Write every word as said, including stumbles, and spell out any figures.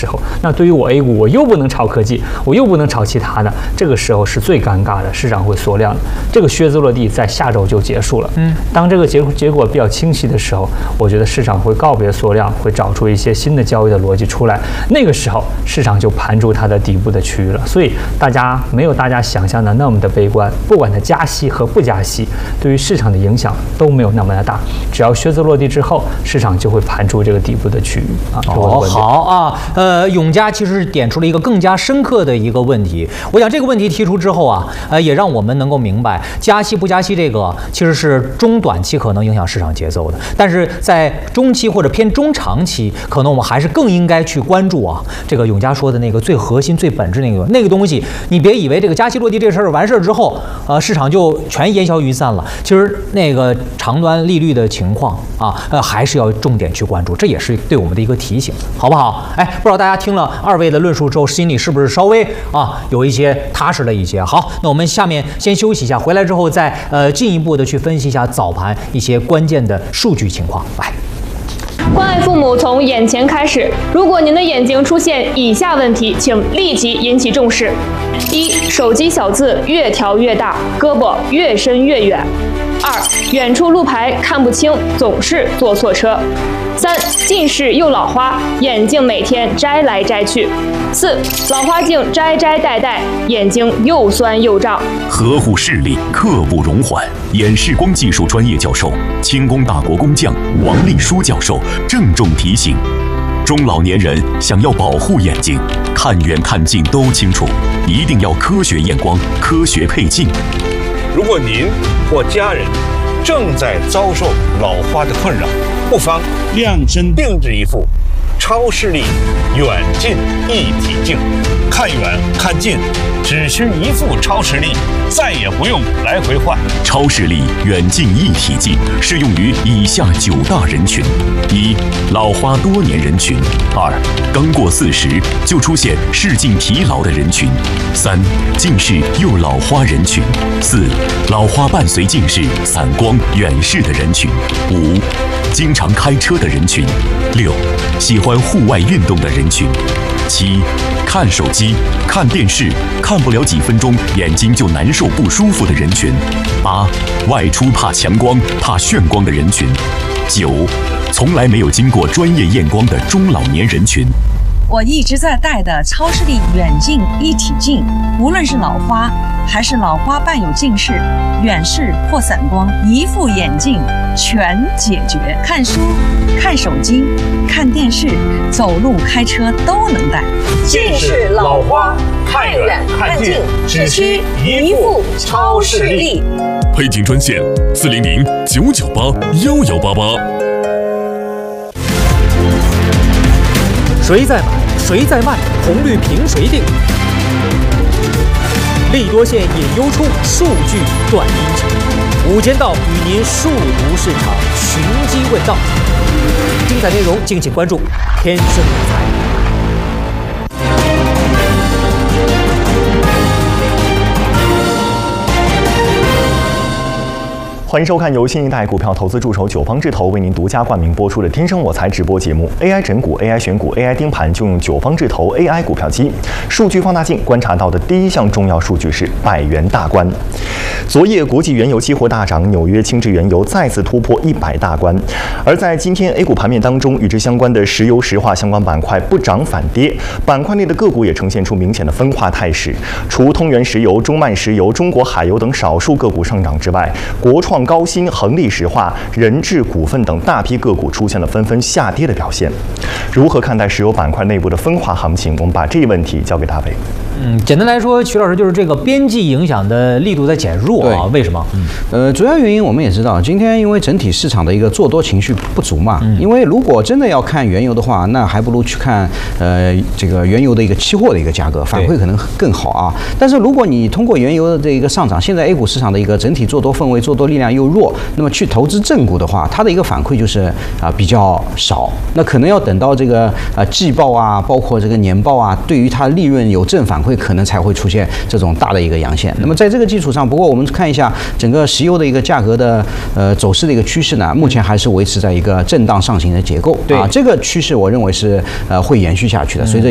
时候，那对于我 A 股，我又不能炒科技，我又不能炒其他的，这个时候是最尴尬的，市场会缩量的。这个靴子落地在下周就结束了。嗯，当这个结结果比较清晰的时候，我觉得市场会告别缩量，会找出一些新的交易的逻辑出来。那个时候，市场就盘住它的底部的区域了。所以大家没有大家想象的那么的悲观，不管它加息和不加息，对于市场的影响都没有那么的大。只要靴子落地之后，市场就会盘出这个底部的区域啊。 哦，好啊，呃，永嘉其实点出了一个更加深刻的一个问题。我想这个问题提出之后啊，呃，也让我们能够明白，加息不加息这个其实是中短期可能影响市场节奏的，但是在中期或者偏中长期，可能我们还是更应该去关注啊，这个永嘉说的那个最核心、最本质那个那个东西。你别以为这个加息落地这事儿完事儿之后，呃，市场就全烟消云散了。其实那个长端利率的情况啊，呃，还是要重点去关注，这也是对我们的一个提醒，好不好？哎，不知道大家听了二位的论述之后，心里是不是稍微啊有一些踏实了一些？好，那我们下面先休息一下，回来之后再呃进一步的去分析一下早盘一些关键的数据情况。来。 关爱父母从眼前开始。如果您的眼睛出现以下问题，请立即引起重视：一、手机小字越调越大，胳膊越伸越远；二、远处路牌看不清，总是坐错车；三、近视又老花，眼镜每天摘来摘去；四、老花镜摘摘戴戴，眼睛又酸又胀。 呵护视力，刻不容缓。眼视光技术专业教授、清宫大国工匠王立书教授郑重提醒：中老年人想要保护眼睛，看远看近都清楚，一定要科学验光、科学配镜。 如果您或家人正在遭受老花的困扰，不妨量身定制一副超视力远近一体镜，看远看近只需一副超视力，再也不用来回换。 超视力远近一体镜适用于以下九大人群：一、老花多年人群；二、刚过四十就出现视镜疲劳的人群；三、近视又老花人群；四、老花伴随近视、散光、远视的人群；五、经常开车的人群；六、喜欢户外运动的人群；七、看手机、看电视看不了几分钟眼睛就难受不舒服的人群；八、外出怕强光、怕眩光的人群；九、从来没有经过专业验光的中老年人群。 我一直在戴的超视力远近一体镜，无论是老花还是老花伴有近视、远视或散光，一副眼镜全解决。看书、看手机、看电视、走路、开车都能戴。 近视、老花，看远看近只需一副超视力。 配镜专线：四零零九九八幺幺八八。 谁在买，谁在卖，红绿凭谁定？利多线引优出，数据断阴晴。午间道与您速读市场，寻机问道。精彩内容敬请关注天生理财。 欢迎收看由新一代股票投资助手九方智投为您独家冠名播出的《天生我材》直播节目。A I 整股、A I 选股、A I 盯盘，就用九方智投 A I 股票机。数据放大镜观察到的第一项重要数据是百元大关。昨夜国际原油期货大涨，纽约轻质原油再次突破一百大关。而在今天 A 股盘面当中，与之相关的石油石化相关板块不涨反跌，板块内的个股也呈现出明显的分化态势。除通源石油、中曼石油、中国海油等少数个股上涨之外，国创、高新、恒力石化、人智股份等大批个股出现了纷纷下跌的表现。如何看待石油板块内部的分化行情？我们把这一问题交给大卫。 嗯，简单来说，曲老师就是这个边际影响的力度在减弱啊？为什么？ 嗯，呃，主要原因我们也知道，今天因为整体市场的一个做多情绪不足嘛。嗯、因为如果真的要看原油的话，那还不如去看呃这个原油的一个期货的一个价格，反馈可能更好啊。但是如果你通过原油的这一个上涨，现在 A 股市场的一个整体做多氛围、做多力量又弱，那么去投资正股的话，它的一个反馈就是啊、呃、比较少。那可能要等到这个啊季报啊，包括这个年报啊，对于它利润有正反馈，可能才会出现这种大的一个阳线。那么在这个基础上，不过我们看一下整个石油的一个价格的呃走势的一个趋势呢，目前还是维持在一个震荡上行的结构。对啊，这个趋势我认为是呃会延续下去的。随着